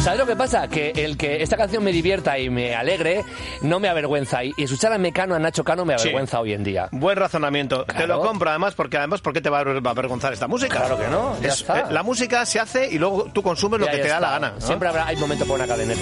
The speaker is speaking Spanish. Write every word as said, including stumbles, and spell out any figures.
¿Sabes lo que pasa? Que el que esta canción me divierta y me alegre no me avergüenza. Y escuchar a Mecano, a Nacho Cano, me avergüenza sí. hoy en día. Buen razonamiento. Claro. Te lo compro además, porque además, ¿por qué te va a avergonzar esta música? Claro que no, ya es, está. Eh, la música se hace y luego tú consumes lo ya, que ya te está. da la gana, ¿no? Siempre habrá, hay momento para una cadena.